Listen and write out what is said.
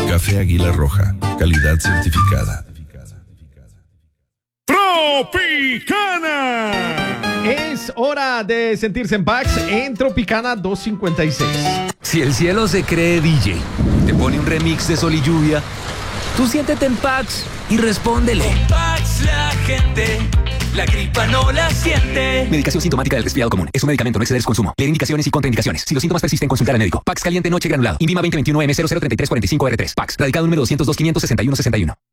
Café Águila Roja, calidad certificada. ¡Tropicana! Es hora de sentirse en Pax en Tropicana 256. Si el cielo se cree DJ, te pone un remix de Sol y Lluvia, tú siéntete en Pax y respóndele. Con Pax la gente, la gripa no la siente. Medicación sintomática del resfriado común. Es un medicamento, no exceder su consumo. Leer indicaciones y contraindicaciones. Si los síntomas persisten, consultar al médico. Pax caliente noche granulado. INVIMA 2021 M003345R3. Pax. Radicado número 202 561 61.